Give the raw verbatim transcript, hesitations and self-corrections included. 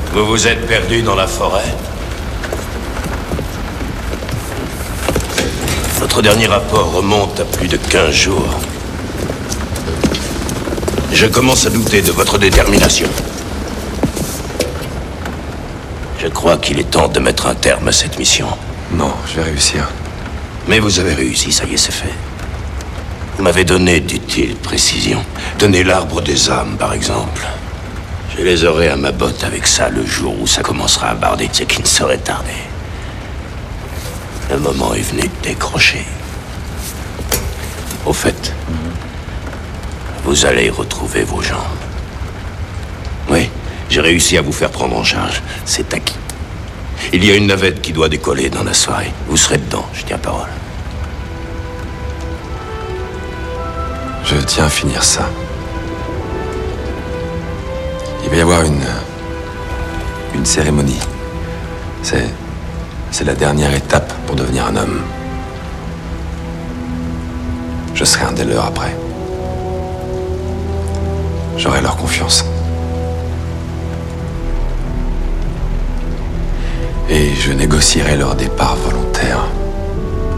Vous vous êtes perdu dans la forêt? Votre dernier rapport remonte à plus de quinze jours. Je commence à douter de votre détermination. Je crois qu'il est temps de mettre un terme à cette mission. Non, je vais réussir. Mais vous avez réussi, ça y est, c'est fait. Vous m'avez donné d'utiles précisions. Tenez l'arbre des âmes, par exemple. Je les aurai à ma botte avec ça le jour où ça commencera à barder, ce qui ne saurait tarder. Le moment est venu de décrocher. Au fait, vous allez retrouver vos jambes. Oui, j'ai réussi à vous faire prendre en charge. C'est acquis. Il y a une navette qui doit décoller dans la soirée. Vous serez dedans, je tiens parole. Je tiens à finir ça. Il va y avoir une... une cérémonie. C'est... c'est la dernière étape pour devenir un homme. Je serai un des leurs après. J'aurai leur confiance. Et je négocierai leur départ volontaire.